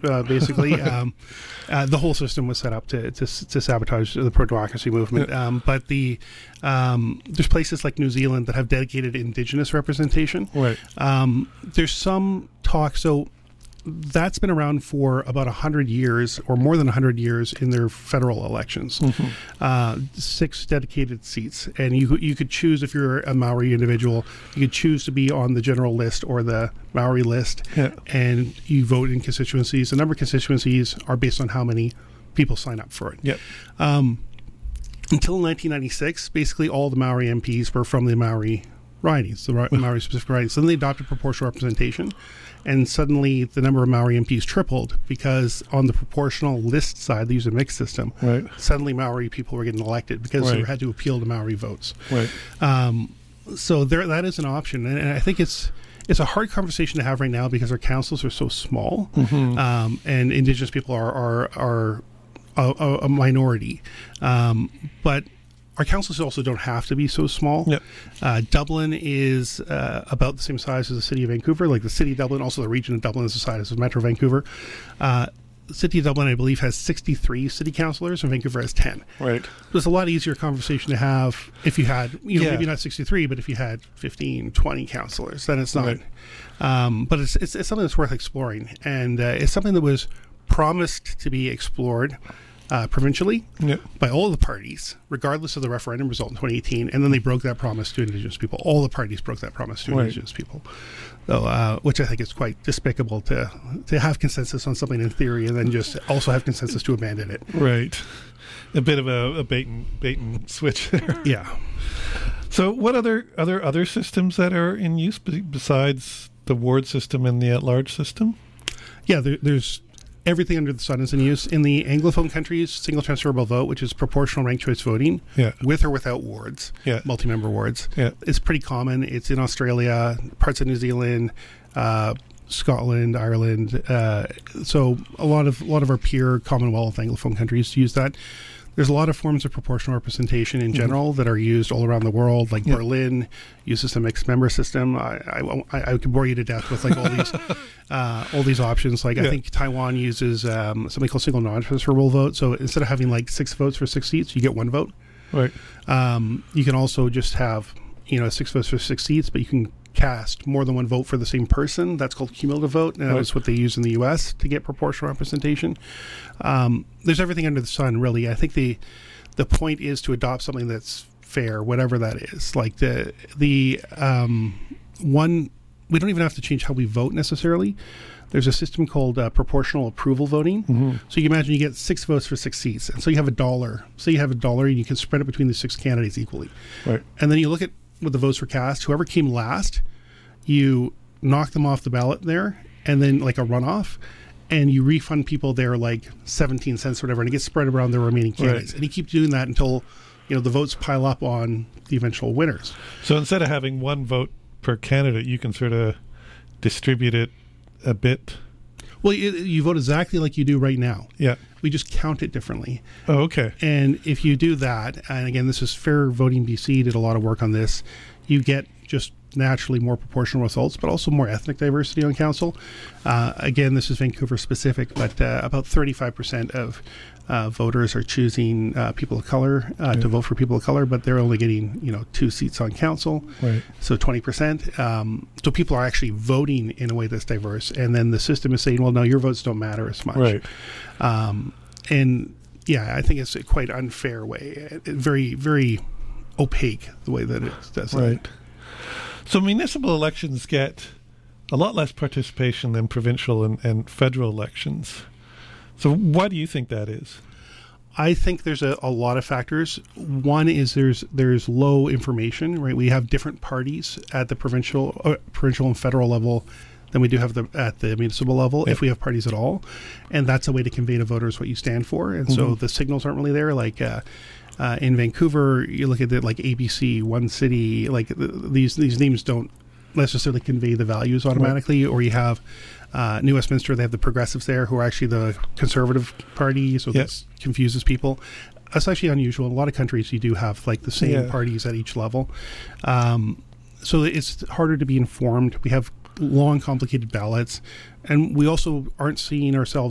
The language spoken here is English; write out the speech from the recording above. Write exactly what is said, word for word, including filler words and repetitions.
movement, uh, basically. um, uh, the whole system was set up to to, to sabotage the pro-democracy movement. Yeah. Um, but the um, there's places like New Zealand that have dedicated Indigenous representation. Right. Um, there's some talk, so that's been around for about one hundred years or more than one hundred years in their federal elections. Mm-hmm. Uh, six dedicated seats. And you, you could choose, if you're a Maori individual, you could choose to be on the general list or the Maori list. Yeah. And you vote in constituencies. The number of constituencies are based on how many people sign up for it. Yep. Um, until nineteen ninety-six, basically all the Maori M Ps were from the Maori ridings, the Maori specific ridings. Then they adopted proportional representation, and suddenly the number of Maori M Ps tripled because on the proportional list side, they use a mixed system. Right. Suddenly Maori people were getting elected because Right. they had to appeal to Maori votes. Right. Um, so there, that is an option, and, and I think it's it's a hard conversation to have right now because our councils are so small, Mm-hmm. um, and Indigenous people are are are a, a, a minority, um, but our councils also don't have to be so small. Yep. Uh, Dublin is uh, about the same size as the city of Vancouver. Like the city of Dublin, also the region of Dublin is the size of Metro Vancouver. Uh, the city of Dublin, I believe, has sixty-three city councillors, and Vancouver has ten. Right. So it's a lot easier conversation to have if you had, you know, Yeah. maybe not sixty-three, but if you had fifteen, twenty councillors, then it's not. Right. Um, but it's, it's it's something that's worth exploring, and uh, it's something that was promised to be explored uh, provincially Yep. by all the parties, regardless of the referendum result in twenty eighteen, and then they broke that promise to Indigenous people. All the parties broke that promise to Right. Indigenous people, so uh, which I think is quite despicable to to have consensus on something in theory and then just also have consensus to abandon it. Right. A bit of a, a bait and bait and switch there. Yeah. So, what other other other systems that are in use be- besides the ward system and the at-large system? Yeah, there, there's everything under the sun is in use. In the Anglophone countries, single transferable vote, which is proportional ranked choice voting, Yeah. with or without wards, Yeah. multi-member wards, Yeah. is pretty common. It's in Australia, parts of New Zealand, uh, Scotland, Ireland. Uh, so a lot of a lot of our peer Commonwealth Anglophone countries use that. There's a lot of forms of proportional representation in general mm-hmm. that are used all around the world. Like yeah. Berlin uses a mixed member system. I, I, I, I could bore you to death with like all these uh, all these options. Like yeah. I think Taiwan uses um, something called single non-transferable vote. So instead of having like six votes for six seats, you get one vote. Right. Um, you can also just have you know six votes for six seats, but you can cast more than one vote for the same person. That's called cumulative vote, and right. that's what they use in the U S to get proportional representation. Um, there's everything under the sun, really. I think the the point is to adopt something that's fair, whatever that is. Like the the um, one, we don't even have to change how we vote necessarily. There's a system called uh, proportional approval voting. Mm-hmm. So you imagine you get six votes for six seats, and so you have a dollar. So you have a dollar, and you can spread it between the six candidates equally. Right. And then you look at what the votes were cast. Whoever came last, you knock them off the ballot there, and then like a runoff, and you refund people their like seventeen cents or whatever, and it gets spread around the remaining candidates. Right. And you keep doing that until you know the votes pile up on the eventual winners. So instead of having one vote per candidate, you can sort of distribute it a bit. Well, you, you vote exactly like you do right now. Yeah. We just count it differently. Oh, okay. And if you do that, and again, this is Fair Voting B C did a lot of work on this, you get just naturally more proportional results, but also more ethnic diversity on council. Uh, again, this is Vancouver specific, but uh, about thirty-five percent of uh, voters are choosing uh, people of color uh, yeah. to vote for people of color, but they're only getting you know two seats on council, right? So twenty percent. Um, so people are actually voting in a way that's diverse, and then the system is saying, well, no, your votes don't matter as much, right? Um, and yeah, I think it's a quite unfair way, very very opaque the way that it does, right? It. So municipal elections get a lot less participation than provincial and, and federal elections. So why do you think that is? I think there's a, a lot of factors. One is there's there's low information, right? We have different parties at the provincial uh, provincial and federal level than we do have the, at the municipal level, yep. if we have parties at all. And that's a way to convey to voters what you stand for. And mm-hmm. so the signals aren't really there. Like uh, uh, in Vancouver, you look at it like A B C, One City, like th- these these names don't necessarily convey the values automatically. Right. Or you have uh, New Westminster, they have the progressives there who are actually the conservative party, so yep. this confuses people. That's actually unusual. In a lot of countries, you do have like the same yeah. parties at each level. Um, so it's harder to be informed. We have long, complicated ballots, and we also aren't seeing ourselves